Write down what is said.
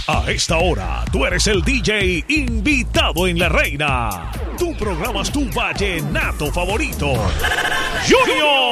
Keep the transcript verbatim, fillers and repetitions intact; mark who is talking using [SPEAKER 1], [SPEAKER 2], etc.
[SPEAKER 1] A esta hora, tú eres el D J invitado en La Reina. Tú programas tu vallenato favorito. ¡Junior!